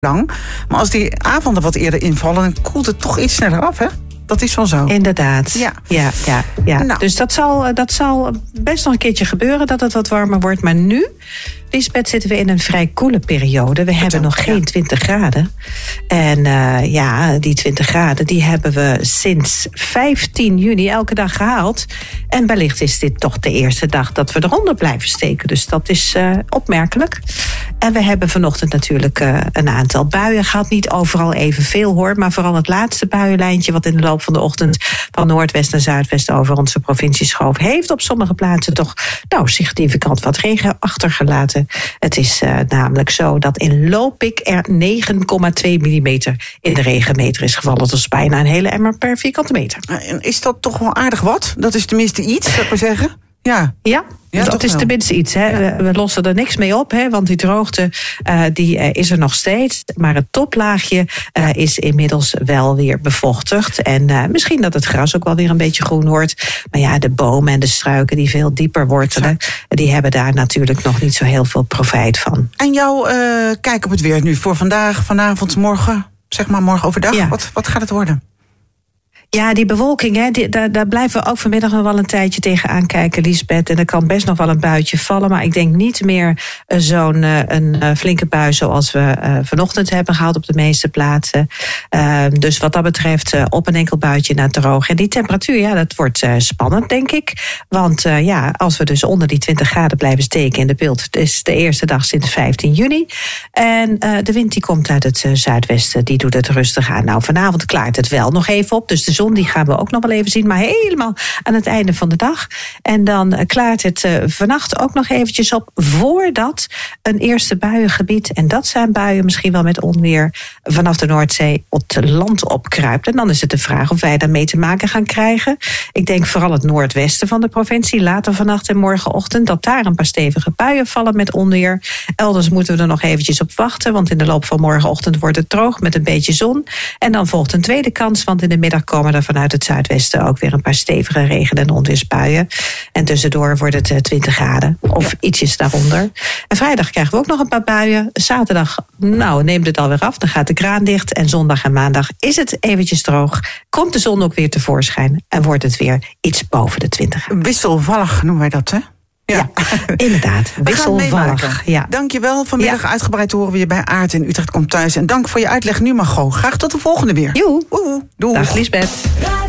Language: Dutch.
lang. Maar als die avonden wat eerder invallen, dan koelt het toch iets sneller af, hè? Dat is wel zo. Inderdaad. Ja. Nou. Dus dat zal best nog een keerje gebeuren, dat het wat warmer wordt. Maar nu, Liesbeth, zitten we in een vrij koele periode. We hebben nog geen 20 graden. En die 20 graden, die hebben we sinds 15 juni elke dag gehaald. En wellicht is dit toch de eerste dag dat we eronder blijven steken. Dus dat is opmerkelijk. En we hebben vanochtend natuurlijk een aantal buien gehad. Niet overal evenveel, hoor. Maar vooral het laatste buienlijntje wat in de loop van de ochtend van noordwest naar zuidwest over onze provincie schoof, heeft op sommige plaatsen toch significant wat regen achtergelaten. Het is namelijk zo dat in Lopik er 9,2 millimeter in de regenmeter is gevallen. Dat is bijna een hele emmer per vierkante meter. Is dat toch wel aardig wat? Dat is tenminste iets, zou ik maar zeggen. Ja, dat is tenminste iets. Hè. We lossen er niks mee op, hè, want die droogte die is er nog steeds. Maar het toplaagje is inmiddels wel weer bevochtigd. En misschien dat het gras ook wel weer een beetje groen wordt. Maar ja, de bomen en de struiken die veel dieper wortelen, die hebben daar natuurlijk nog niet zo heel veel profijt van. En jouw kijk op het weer nu voor vandaag, vanavond, morgen, zeg maar morgen overdag. Ja. Wat gaat het worden? Ja, die bewolking, hè, daar blijven we ook vanmiddag nog wel een tijdje tegenaan kijken, Liesbeth. En er kan best nog wel een buitje vallen. Maar ik denk niet meer zo'n flinke bui zoals we vanochtend hebben gehad op de meeste plaatsen. Dus wat dat betreft op een enkel buitje naar droog. En die temperatuur, dat wordt spannend, denk ik. Want als we dus onder die 20 graden blijven steken in de bult, het is de eerste dag sinds 15 juni. En de wind die komt uit het zuidwesten, die doet het rustig aan. Nou, vanavond klaart het wel nog even op, dus de zon die gaan we ook nog wel even zien, maar helemaal aan het einde van de dag. En dan klaart het vannacht ook nog eventjes op, voordat een eerste buiengebied, en dat zijn buien misschien wel met onweer, vanaf de Noordzee het land opkruipt. En dan is het de vraag of wij daarmee te maken gaan krijgen. Ik denk vooral het noordwesten van de provincie, later vannacht en morgenochtend, dat daar een paar stevige buien vallen met onweer. Elders moeten we er nog eventjes op wachten, want in de loop van morgenochtend wordt het droog met een beetje zon. En dan volgt een tweede kans, want in de middag komen er vanuit het zuidwesten ook weer een paar stevige regen- en onweersbuien. En tussendoor wordt het 20 graden of ietsjes daaronder. En vrijdag krijgen we ook nog een paar buien. Zaterdag, neemt het alweer af. Dan gaat de kraan dicht. En zondag en maandag is het eventjes droog. Komt de zon ook weer tevoorschijn. En wordt het weer iets boven de 20 graden. Wisselvallig noemen wij dat, hè? Ja, inderdaad. Wisselvallig. Ja. Dankjewel. Vanmiddag uitgebreid horen we je bij Aart in Utrecht Komt Thuis. En dank voor je uitleg nu, Margot. Graag tot de volgende weer. Joe. Doei. Dag, Liesbeth.